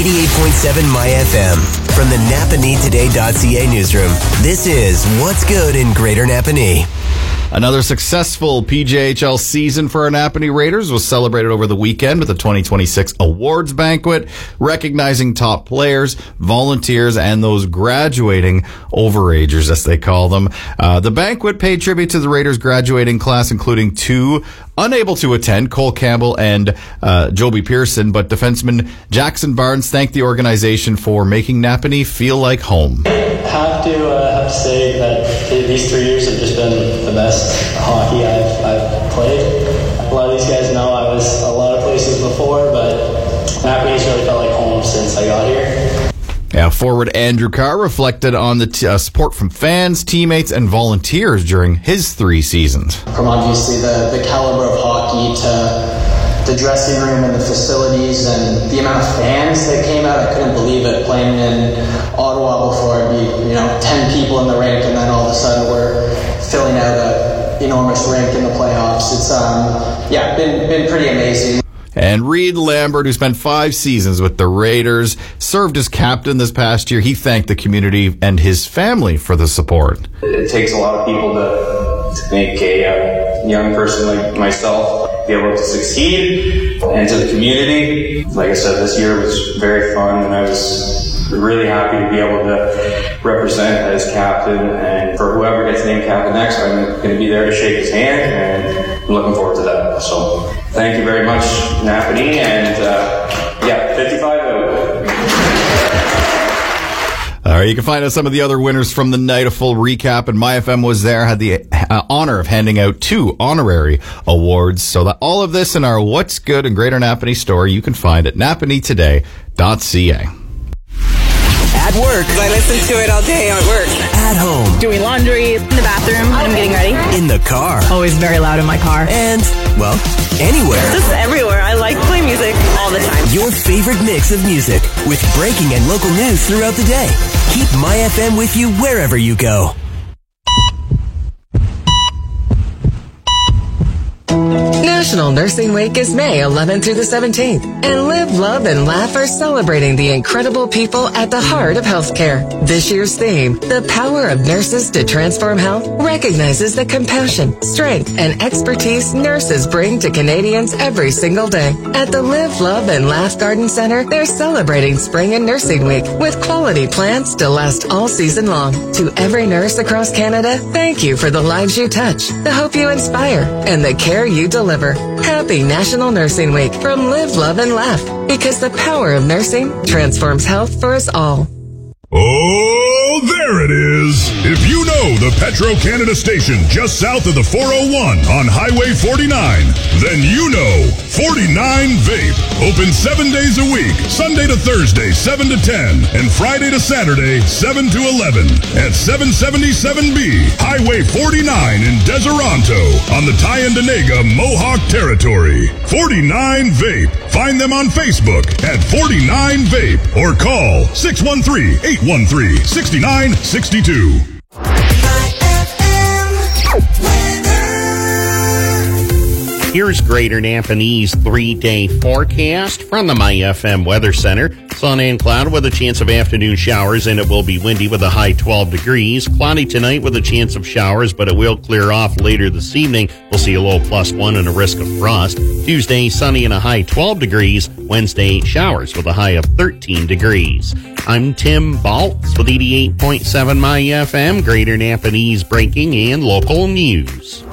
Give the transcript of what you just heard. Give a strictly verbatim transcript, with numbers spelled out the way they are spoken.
eighty-eight point seven My F M. From the Napanee Today dot C A newsroom, this is What's Good in Greater Napanee. Another successful P J H L season for our Napanee Raiders was celebrated over the weekend with the twenty twenty-six awards banquet, recognizing top players, volunteers, and those graduating overagers, as they call them. Uh, the banquet paid tribute to the Raiders graduating class, including two unable to attend, Cole Campbell and uh, Joby Pearson, but defenseman Jackson Barnes thanked the organization for making Napanee feel like home. I have to, uh, have to say that these three years have just been the best hockey I've, I've played. A lot of these guys know I was a lot of places before, but Napanee's really felt like home since I got here. Yeah, forward Andrew Carr reflected on the t- uh, support from fans, teammates, and volunteers during his three seasons. From obviously the, the caliber of hockey to the dressing room and the facilities and the amount of fans that came out, I couldn't believe it. Playing in Ottawa before, it'd be, you know, ten people in the rink, and then all of a sudden we're filling out a enormous rink in the playoffs. It's um yeah, been been pretty amazing. And Reed Lambert, who spent five seasons with the Raiders, served as captain this past year. He thanked the community and his family for the support. It takes a lot of people to, to make a uh, young person like myself be able to succeed. And to the community, like I said, this year was very fun, and I was really happy to be able to represent as captain. And for whoever gets named captain next, I'm going to be there to shake his hand, and I'm looking forward to that. So thank you very much, Napanee, and uh, yeah, fifty-five out. All right, you can find out some of the other winners from the night. A full recap, and My F M was there, had the uh, honor of handing out two honorary awards. So that all of this in our What's Good in Greater Napanee story you can find at Napanee Today dot C A. At work. I listen to it all day at work. At home. Doing laundry, in the bathroom when I'm getting ready. In the car. Always very loud in my car. And, well, anywhere. Just everywhere. I like playing music all the time. Your favorite mix of music with breaking and local news throughout the day. Keep My F M with you wherever you go. National Nursing Week is May eleventh through the seventeenth, and Live, Love, and Laugh are celebrating the incredible people at the heart of healthcare. This year's theme, The Power of Nurses to Transform Health, recognizes the compassion, strength, and expertise nurses bring to Canadians every single day. At the Live, Love, and Laugh Garden Center, they're celebrating Spring and Nursing Week with quality plants to last all season long. To every nurse across Canada, thank you for the lives you touch, the hope you inspire, and the care you deliver. Happy National Nursing Week from Live, Love, and Laugh, because the power of nursing transforms health for us all. Oh, there it is. If you know the Petro-Canada station just south of the four oh one on Highway forty-nine, then you know forty-nine Vape. Open seven days a week, Sunday to Thursday, seven to ten, and Friday to Saturday, seven to eleven, at seven seventy-seven B, Highway forty-nine in Deseronto, on the Tyendinaga Mohawk Territory. forty-nine Vape. Find them on Facebook at forty-nine Vape, or call six one three, eight one three, six nine six two. Here's Greater Napanee's three-day forecast from the My F M Weather Center. Sun and cloud with a chance of afternoon showers, and it will be windy with a high twelve degrees. Cloudy tonight with a chance of showers, but it will clear off later this evening. We'll see a low plus one and a risk of frost. Tuesday, sunny and a high twelve degrees. Wednesday, showers with a high of thirteen degrees. I'm Tim Baltz with eighty-eight point seven My F M, Greater Napanee's breaking and local news.